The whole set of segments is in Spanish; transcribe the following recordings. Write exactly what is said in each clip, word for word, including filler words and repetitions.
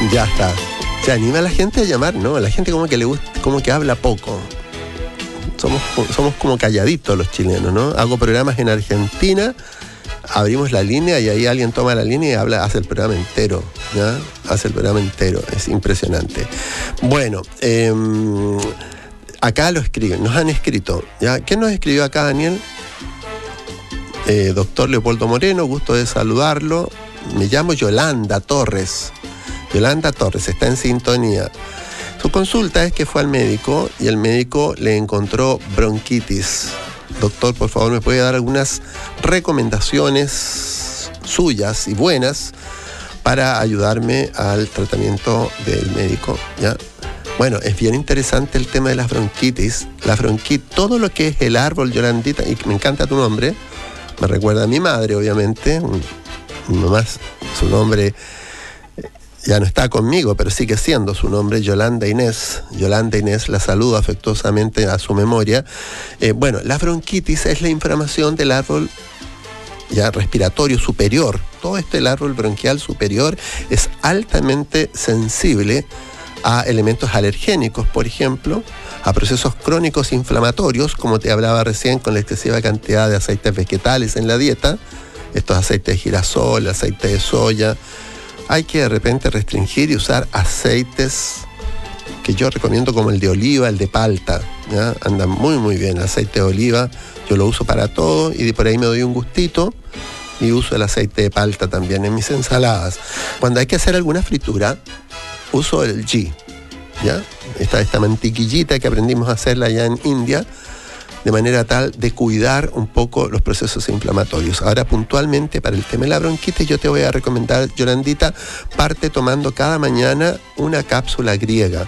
Ya está. Se anima a la gente a llamar, ¿no? La gente como que le gusta, como que habla poco. Somos, somos como calladitos los chilenos, ¿no? Hago programas en Argentina, abrimos la línea y ahí alguien toma la línea y habla, hace el programa entero, ¿ya? Hace el programa entero, es impresionante. Bueno, eh, acá lo escriben, nos han escrito, ¿ya? ¿Quién nos escribió acá, Daniel? Eh, doctor Leopoldo Moreno, gusto de saludarlo. Me llamo Yolanda Torres. Yolanda Torres está en sintonía. Su consulta es que fue al médico y el médico le encontró bronquitis. Doctor, por favor, ¿me puede dar algunas recomendaciones suyas y buenas para ayudarme al tratamiento del médico? ¿Ya? Bueno, es bien interesante el tema de las bronquitis. La bronquitis, todo lo que es el árbol, Yolandita, y me encanta tu nombre, me recuerda a mi madre, obviamente. Mi mamá, su nombre ya no está conmigo, pero sigue siendo su nombre, Yolanda Inés. Yolanda Inés, la saludo afectuosamente a su memoria. Eh, bueno, la bronquitis es la inflamación del árbol ya respiratorio superior. Todo este el árbol bronquial superior es altamente sensible a elementos alergénicos, por ejemplo, a procesos crónicos inflamatorios, como te hablaba recién, con la excesiva cantidad de aceites vegetales en la dieta, estos aceites de girasol, aceite de soya. Hay que de repente restringir y usar aceites que yo recomiendo como el de oliva, el de palta, ¿ya? Andan muy muy bien el aceite de oliva, yo lo uso para todo y por ahí me doy un gustito y uso el aceite de palta también en mis ensaladas. Cuando hay que hacer alguna fritura, uso el ghee, ¿ya? Esta, esta mantequillita que aprendimos a hacerla allá en India, de manera tal de cuidar un poco los procesos inflamatorios. Ahora, puntualmente, para el tema de la bronquitis, yo te voy a recomendar, Yolandita, parte tomando cada mañana una cápsula griega.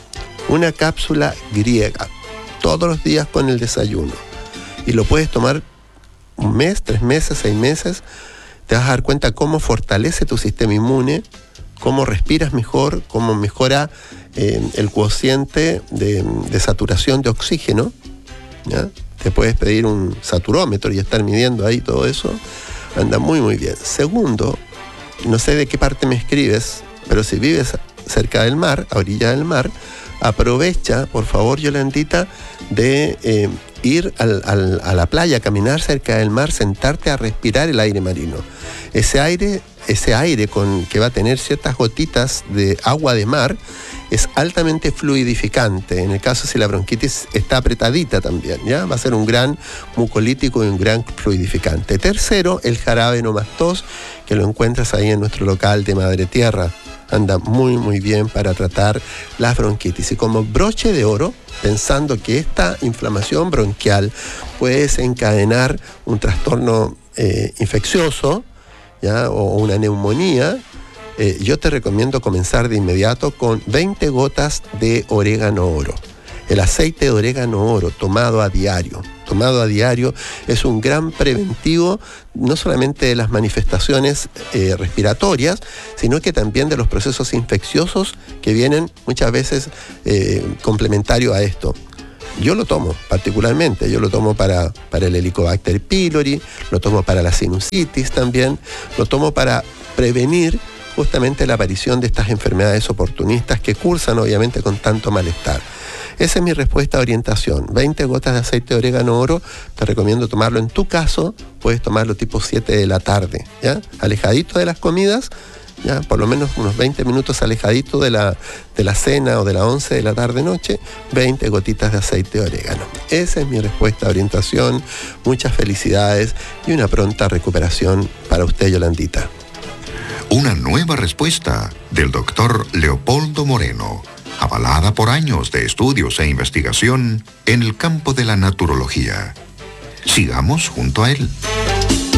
Una cápsula griega, todos los días con el desayuno. Y lo puedes tomar un mes, tres meses, seis meses. Te vas a dar cuenta cómo fortalece tu sistema inmune, cómo respiras mejor, cómo mejora eh, el cociente de, de saturación de oxígeno. ¿Ya? Te puedes pedir un saturómetro y estar midiendo ahí todo eso. Anda muy muy bien. Segundo, no sé de qué parte me escribes, pero si vives cerca del mar, a orilla del mar, aprovecha, por favor, Yolandita, de eh, ir al, al, a la playa, caminar cerca del mar, sentarte a respirar el aire marino. Ese aire, ese aire con, que va a tener ciertas gotitas de agua de mar, es altamente fluidificante. En el caso si la bronquitis está apretadita también, ¿ya? Va a ser un gran mucolítico y un gran fluidificante. Tercero, el jarabe no más tos, que lo encuentras ahí en nuestro local de Madre Tierra. Anda muy muy bien para tratar las bronquitis. Y como broche de oro, pensando que esta inflamación bronquial puede desencadenar un trastorno eh, infeccioso, ¿ya? O una neumonía, Eh, yo te recomiendo comenzar de inmediato con veinte gotas de orégano oro. El aceite de orégano oro tomado a diario, tomado a diario es un gran preventivo, no solamente de las manifestaciones eh, respiratorias, sino que también de los procesos infecciosos que vienen muchas veces eh, complementario a esto. Yo lo tomo particularmente, yo lo tomo para, para el Helicobacter pylori, lo tomo para la sinusitis también, lo tomo para prevenir justamente la aparición de estas enfermedades oportunistas que cursan obviamente con tanto malestar. Esa es mi respuesta a orientación. veinte gotas de aceite de orégano oro, te recomiendo tomarlo. En tu caso, puedes tomarlo tipo siete de la tarde, ¿ya? Alejadito de las comidas, ¿ya? Por lo menos unos veinte minutos alejadito de la, de la cena o de la once de la tarde-noche, veinte gotitas de aceite de orégano. Esa es mi respuesta a orientación. Muchas felicidades y una pronta recuperación para usted, Yolandita. Una nueva respuesta del doctor Leopoldo Moreno, avalada por años de estudios e investigación en el campo de la naturología. Sigamos junto a él.